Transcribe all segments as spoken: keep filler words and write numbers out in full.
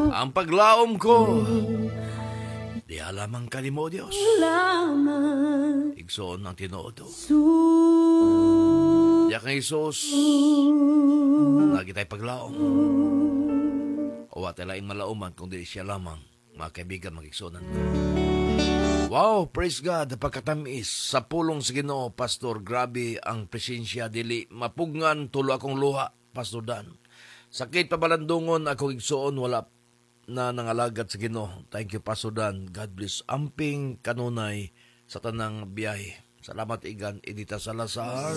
ang paglaom ko. Di alamang kanimo, Diyos. Igsoon ang tinoodo. Diya kang Isus, lagi tayo paglaom. O at laing malauman kung di siya lamang, mga kaibigan, mag-igsonan ko. Wow, praise God, pagkatamis sa pulong sa Ginoo, Pastor. Grabe ang presensya, dili mapugngan, tulo akong luha, Pastor Dan. Sakit pabalandungon, akong igsoon, wala na nangalagad sa Ginoo. Thank you, Pastor Dan. God bless. Amping kanunay sa tanang biyahe. Salamat igan, Edita Salazar.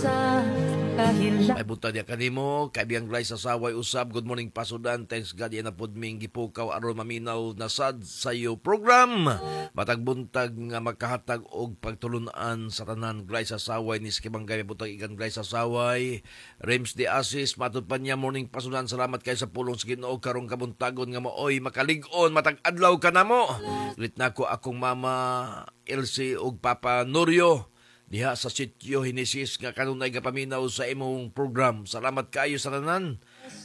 May bunta diya kanimo, kaibiyang Glyce sa saway usab. Good morning, Pastor Dan. Thanks God, yan na pod ming gipukaw aron maminaw na sad sa iyo program. Matag buntag nga magkahatag og pagtulunan sa tanan. Glyce sa saway ni Skibanggay. May buntag igan Glyce sa saway. Rems de Asis, matod pa niya. Morning, Pastor Dan. Salamat kayo sa pulong sa Ginoo karong kabuntagon nga maoy makalig-on matag adlaw ka na mo. Lit na ko akong mama Elsie og Papa Norio diha sa sitio Hinesis nga kanunay nga paminaw sa imong program. Salamat kayo sa tanan.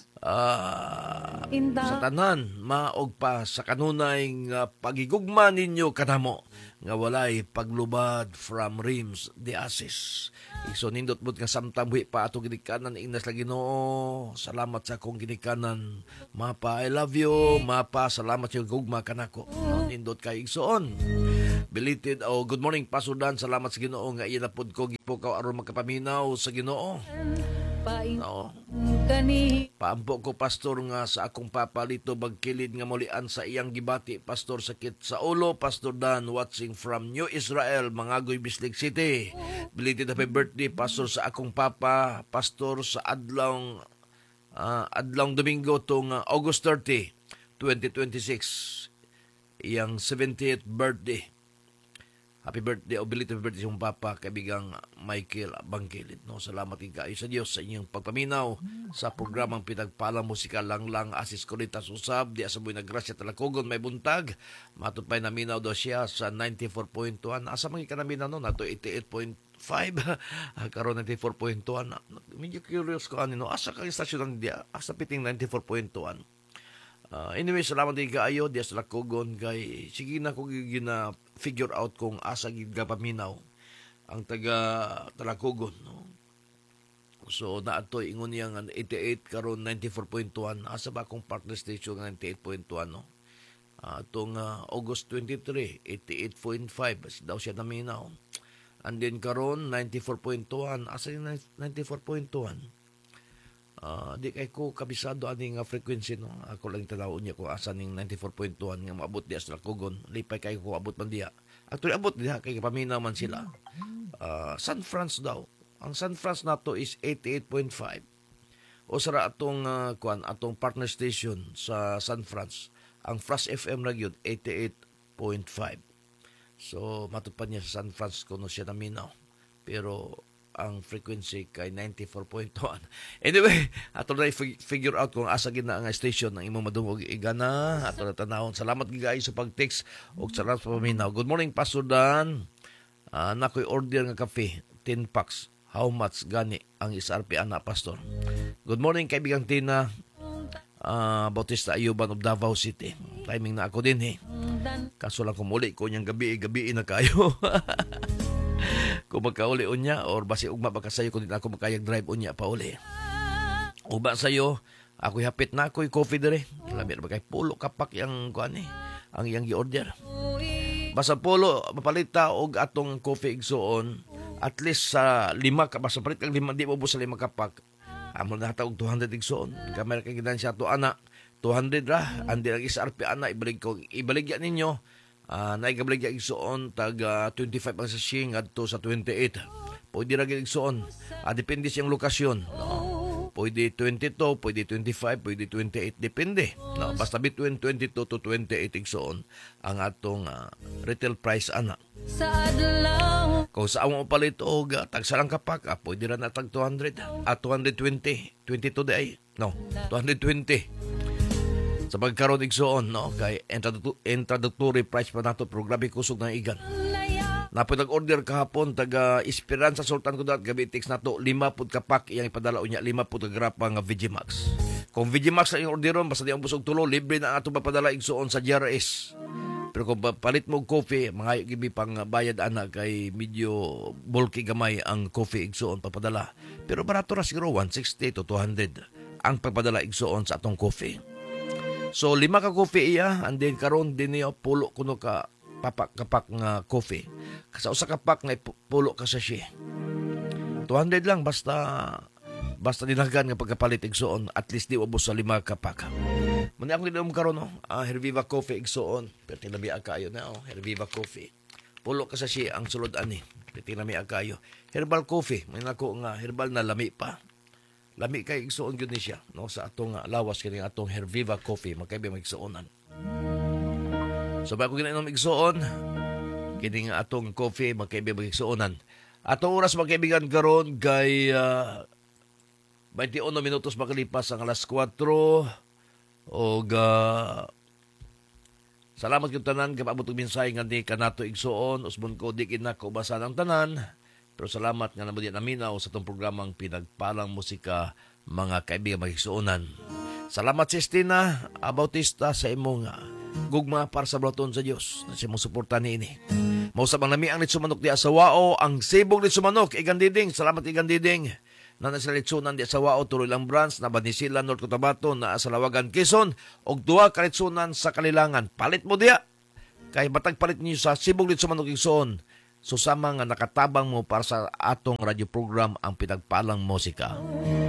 Uh, sa tanan, maog pa sa kanunay nga pagigugma ninyo kanamo nga walay paglubad from Rims de Asis. Iso nindot mo nga samtambuhi pa ato ginikanan ingnas lagi Ginoo. Salamat sa akong ginikanan. Mapa, I love you. Mapa, salamat sa gugma kanako. Nindot kay igsoon. Belated, oh, good morning, Pastor Dan. Salamat sa Ginoo nga iyan na pod ko gipukaw aron magkapaminaw sa Ginoo. No. Paampo ko, Pastor, nga sa akong papalito bagkilid nga mulian sa iyang gibati, Pastor, sakit sa ulo. Pastor Dan, watching from New Israel, Mangagoy, Bislig City. Belated happy birthday, Pastor, sa akong papa, Pastor, sa adlong uh, adlong Domingo tong uh, August thirtieth, twenty twenty-six. Iyang seventieth birthday. Happy birthday o belated birthday sa iyong papa, kaibigang Michael Bangkilid. No, salamat kayo sa Diyos sa inyong pagpaminaw sa programang Pinagpala Musika Lang Lang Asis Coritas Usab. Di asaboy na grasya talakogon may buntag. Matupay na minaw daw siya sa ninety-four point one. Asa mga ka na minaw no? Nato eighty-eight point five. Karoon ninety-four point one. Medyo curious ko ano. Asa kang istasyon dia? Asa piting ninety-four point one. Uh, anyway, salamat din kaayo. Di asa talakogon kay sige na ko gina figure out kung asa gid paminaw ang taga Talakogon, no? So naadto ingon niya nga eighty-eight karon ninety-four point one. Asa ba akong partner station nga ninety-eight point one, no? Uh, itong uh, August twenty-three, eighty-eight point five daw siya naminaw. And then karon ninety-four point one. Asa yung ninety-four point one? Uh, di kay ko kabisado aning uh, frequency, no? Ako lang tanawon niya kung asa ning ninety-four point one nga maabot diya sa Talakogon. Lipay kay ko abot man diya. Actually abot diya kay paminaw man sila. Uh, San Franz daw. Ang San Franz nato is eighty-eight point five. O sara atong uh, kuan atong partner station sa San Franz. Ang Frost F M ra gyud eighty-eight point five. So matupad niya sa San Franz kuno siya naminaw. Pero ang frequency kay ninety-four point one. Anyway, ato na figure out kung asa gina nga station ng imong madungog igana. Ato na tanawon. Salamat guys sa pag-text ug salamat sa paminaw. Good morning, Pastor Dan. Uh, nakoy order nga kape, ten packs. How much gani ang S R P ana, Pastor? Good morning, kaibigang Tina. Uh, Bautista Ayuban of Davao City. Timing na ako din eh. Kaso lang kumuli ko niyang gabi-gabi na kayo. Kung magkauli unya or basi ugma baka sayo kung di na ako makayag drive unya pa uli. Uba sayo, ako'y hapit na ako'y coffee dire. Labi na kay pulo kapak yang kuan eh, ang iyang gi-order. Basta pulo mapalita og atong coffee igsoon at least sa lima ka basta palit kang lima di mo sa lima kapak. Amo na hatag og two hundred igsoon. Kamera kay ginan siya to ana two hundred ra andi ang S R P ana ibalik ko ibaligya ninyo. Uh, naigabalik yung igsoon tag uh, twenty-five ang sasing adto sa twenty-eight. Pwede ra gyud igsoon. Ah, depende sa iyang lokasyon. No? Pwede twenty-two, pwede twenty-five, pwede twenty-eight, depende. No? Basta between twenty-two to twenty-eight igsoon ang atong uh, retail price ana. Kung sa among palit og uh, tag sarang kapak, ah, pwede ra na tag two hundred, ah, two twenty, twenty-two day. No, two twenty. Sa pagkaroon igsoon, no, kay introductory price pa nato pero grabe kusog ng igan. Napoy nag-order kahapon taga Esperanza Sultan Kudat gabi text nato lima pud ka pack iyang ipadala unya lima pud ka grapa nga Vegimax. Kung Vegimax ang orderon basta di ang busog tulo libre na ato mapadala igsuon sa G R S. Pero kung palit mo og coffee mga gibi pang bayad ana kay medyo bulky gamay ang coffee igsuon papadala. Pero barato ra siguro one sixty to two hundred ang pagpadala igsuon sa atong coffee. So lima ka coffee iya and then karon din niya pulo kuno ka papak kapak nga coffee. Sa usa ka pack nga pulo ka sachet. two hundred lang basta basta dinagan nga pagkapalit igsuon at least di ubos sa lima ka pack. Muna akong ginom karon no, uh, Herviva Coffee igsuon. Pero tinabi kayo na oh, Herviva Coffee. Pulo ka sachet ang sulod ani. Pero tinabi kayo. Herbal coffee, may nako nga herbal na lami pa. Lami kay igsuon gyud ni siya no sa atong uh, lawas kini atong Herviva Coffee makaibe magsuonan. So bago ginainom igsuon, kini nga atong coffee magkaibe magsuonan. Atong oras magkaibigan karon kay uh, twenty-one minutos makalipas ang alas kwatro o uh, salamat yung tanan kay paabot og mensahe nga di kanato igsuon usbon ko di kinako basan ang tanan. Pero salamat nga namudi naminaw sa itong programang Pinagpalang Musika mga kaibigan magigsuonan. Salamat Sistina Bautista sa imong gugma para sa blaton sa Dios na siya mong suporta ni ini. Mausap ang nami ang litsumanok di asawao, ang sibong litsumanok, igandiding, salamat igandiding. Na nasa litsunan di asawao, tuloy lang branch, na Banisila, North Cotabato, na sa Lawagan, Quezon, og duwa ka litsunan sa Kalilangan. Palit mo diya, kay batag palit niyo sa sibong litsumanok igsoon. Susama nga nakatabang mo para sa atong radio program ang Pinagpalang Musika.